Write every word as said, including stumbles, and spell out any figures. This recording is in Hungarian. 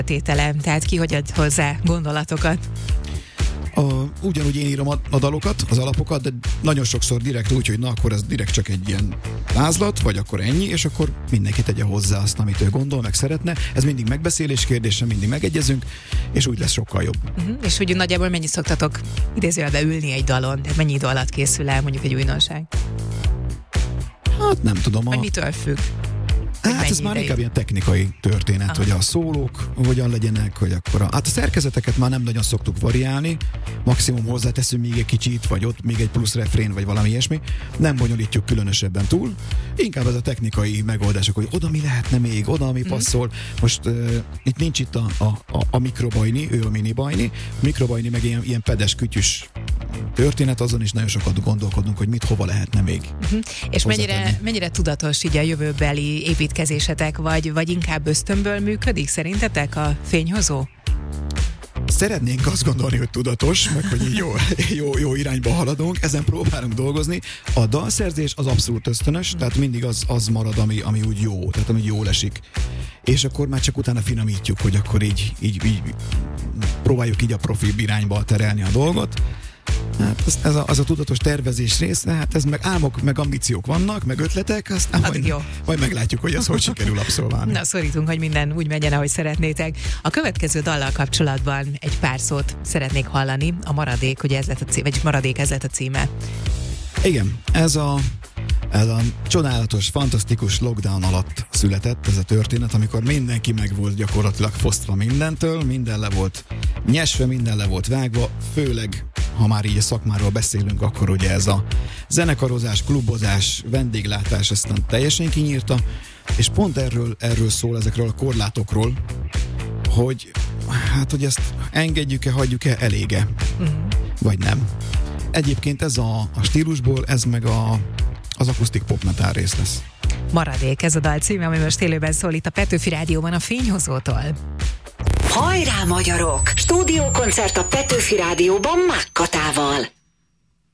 tételem, tehát ki hogy ad hozzá gondolatokat? A, ugyanúgy én írom a, a dalokat, az alapokat, de nagyon sokszor direkt úgy, hogy na akkor ez direkt csak egy ilyen vázlat, vagy akkor ennyi, és akkor mindenki tegye hozzá azt, amit ő gondol, meg szeretne. Ez mindig megbeszélés kérdése, mindig megegyezünk, és úgy lesz sokkal jobb. Uh-huh. És hogy nagyjából mennyi szoktatok idézőjelbe ülni egy dalon? Tehát mennyi idő alatt készül el mondjuk egy újdonság? Hát nem tudom. Vagy A... mitől függ? Hát ez már inkább ilyen technikai történet, Aha. hogy a szólók hogyan legyenek, hogy akkor a... Hát a szerkezeteket már nem nagyon szoktuk variálni, maximum hozzáteszünk még egy kicsit, vagy ott még egy plusz refrén, vagy valami ilyesmi. Nem bonyolítjuk különösebben túl, inkább ez a technikai megoldások, hogy oda mi lehetne még, oda mi passzol. Mm. Most uh, itt nincs itt a, a, a, a mikrobajni, ő a minibajni, a mikrobajni meg ilyen, ilyen pedes, kütyüs történet, azon is nagyon sokat gondolkodunk, hogy mit hova lehetne még. Uh-huh. És mennyire, mennyire tudatos így a jövőbeli építkezésetek, vagy, vagy inkább ösztönből működik szerintetek a fényhozó? Szeretnénk azt gondolni, hogy tudatos, meg hogy így jó, jó, jó irányba haladunk, ezen próbálunk dolgozni. A dalszerzés az abszolút ösztönös, tehát mindig az, az marad, ami, ami úgy jó, tehát ami jól esik. És akkor már csak utána finomítjuk, hogy akkor így, így, így próbáljuk így a profi irányba terelni a dolgot. Hát ez, ez a, az a tudatos tervezés része, hát ez meg álmok, meg ambíciók vannak, meg ötletek, aztán majd, jó. majd meglátjuk, hogy ez hogy sikerül abszolválni. Na, szorítunk, hogy minden úgy megyen, ahogy szeretnétek. A következő dallal kapcsolatban egy pár szót szeretnék hallani. A Maradék, ugye ez lett a címe, vagy Maradék, ez lett a címe. Igen, ez a Ez a csodálatos, fantasztikus lockdown alatt született ez a történet, amikor mindenki meg volt gyakorlatilag fosztva mindentől, minden le volt nyesve, minden le volt vágva, főleg, ha már így a szakmáról beszélünk, akkor ugye ez a zenekarozás, klubozás, vendéglátás aztán teljesen kinyírta, és pont erről, erről szól, ezekről a korlátokról, hogy hát, hogy ezt engedjük-e, hagyjuk-e, elége, uh-huh. vagy nem. Egyébként ez a, a stílusból, ez meg a az akusztik popmetál rész lesz. Maradék, ez a dal címe, ami most élőben szól itt a Petőfi Rádióban a Fényhozótól. Hajrá magyarok! Stúdiókoncert a Petőfi Rádióban Mákkatával.